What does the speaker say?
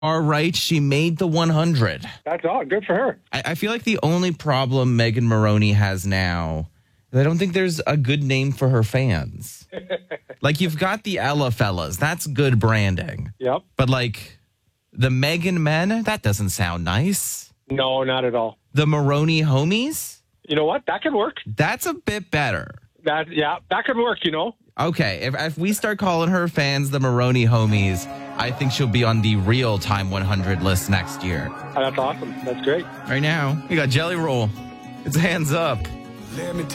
All right, she made the 100. That's all. Good for her. I feel like the only problem Megan Maroney has now, I don't think there's a good name for her fans. Like, you've got the Ella fellas. That's good branding. Yep. But, like, the Megan men, that doesn't sound nice. No, not at all. The Maroney homies? You know what? That could work. That's a bit better. That could work, Okay, if we start calling her fans the Maroney homies, I think she'll be on the real Time 100 list next year. That's awesome. That's great. Right now, we got Jelly Roll. It's hands up. Let me